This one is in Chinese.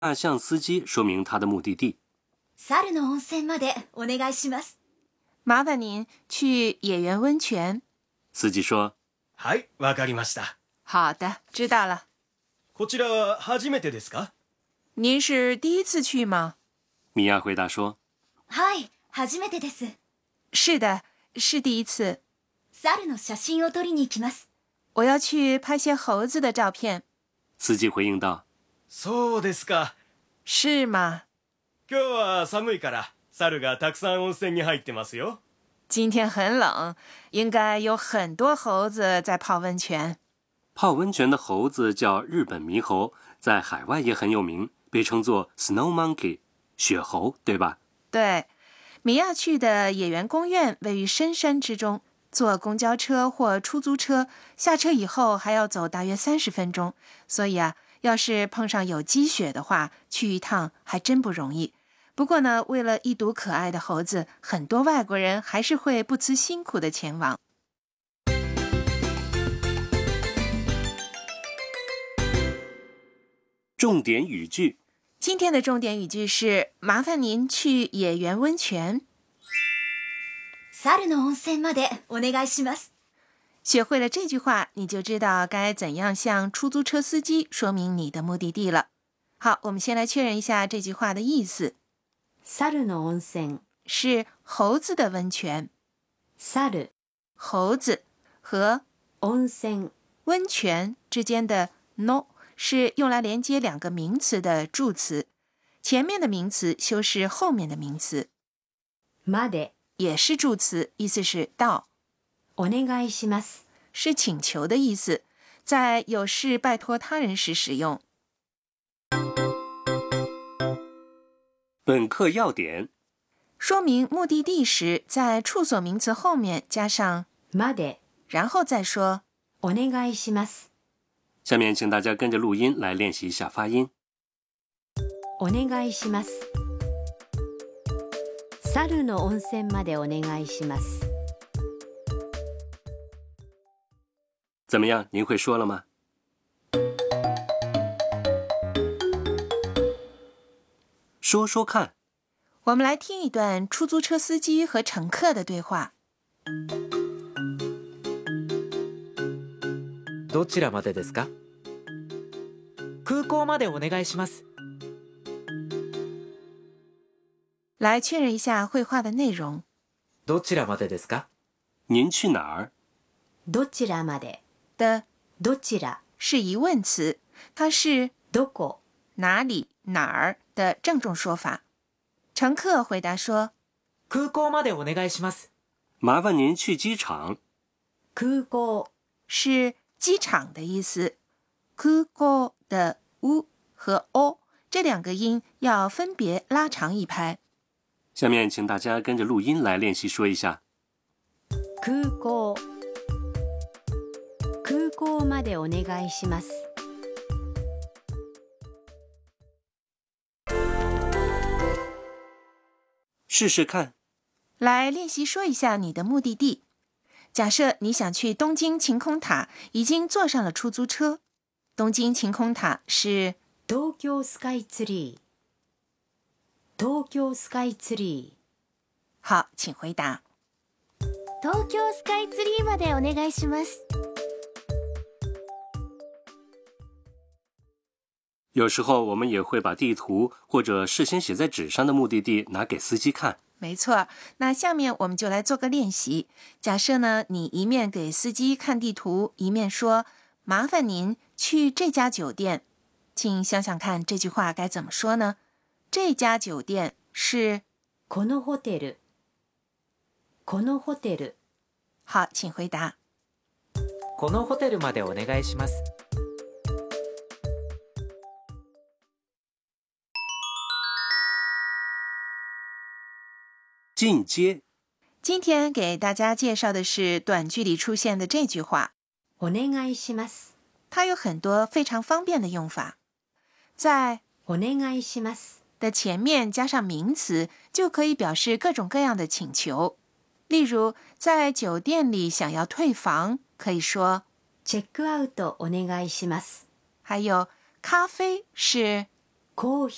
向司机说明他的目的地。 猿の温泉までお願いします。 麻烦您去野原温泉。 司机说： はい、わかりました。 好的，知道了。 こちらは初めてですか？ 您是第一次去吗？ 米娅回答说： はい、初めてです。 是的，是第一次。 猿の写真を撮りに行きます。 我要去拍些猴子的照片。 司机回应道： そうですか。 是吗？ 今日は寒いから猿がたくさん温泉に入ってますよ。 今天很冷，应该有很多猴子在泡温泉。 泡温泉的猴子叫日本猕猴，在海外也很有名，被称作 Snow Monkey 雪猴，对吧？ 对，米娅去的野原公园位于深山之中，坐公交车或出租车，下车以后还要走大约30分钟，所以要是碰上有积雪的话，去一趟还真不容易。不过呢，为了一睹可爱的猴子，很多外国人还是会不辞辛苦的前往。 重点语句， 今天的重点语句是：麻烦您去野原温泉。 猿の温泉までお願いします。 学会了这句话，你就知道该怎样向出租车司机说明你的目的地了。好，我们先来确认一下这句话的意思。 猿の温泉是猴子的温泉。 猿猴子和温泉温泉之间的 no 是用来连接两个名词的助词，前面的名词修饰后面的名词。 まで也是助词，意思是到。 お願いします是请求的意思，在有事拜托他人时使用。 本课要点： 说明目的地时，在处所名词后面加上まで然后再说お願いします。 下面请大家跟着录音来练习一下发音。 お願いします。猿の温泉までお願いします。 怎么样？您会说了吗？说说看。 我们来听一段出租车司机和乘客的对话。 どちらまでですか？空港までお願いします。 来确认一下会话的内容。 どちらまでですか？ 您去哪儿？ どちらまで的どちら是疑问词，它是どこ哪里哪儿的郑重说法。乘客回答说： 空港までお願いします。 麻烦您去机场。 空港是机场的意思。空港的 u 和 o 这两个音要分别拉长一拍。 下面请大家跟着录音来练习说一下。 空港空港までお願いします。 试试看。 来练习说一下你的目的地。假设你想去东京晴空塔，已经坐上了出租车。东京晴空塔是東京スカイツリー東京スカイツリー。 好，请回答。 東京スカイツリーまでお願いします。 有时候我们也会把地图或者事先写在纸上的目的地拿给司机看。 没错，那下面我们就来做个练习。假设呢，你一面给司机看地图，一面说：麻烦您去这家酒店。请想想看，这句话该怎么说呢？这家酒店是このホテルこのホテル。 好，请回答。 このホテルまでお願いします。 进阶。 今天给大家介绍的是短句里出现的这句话。 お願いします。 它有很多非常方便的用法。在お願いします的前面加上名词，就可以表示各种各样的请求。例如，在酒店里想要退房，可以说チェックアウトお願いします。 还有咖啡是コー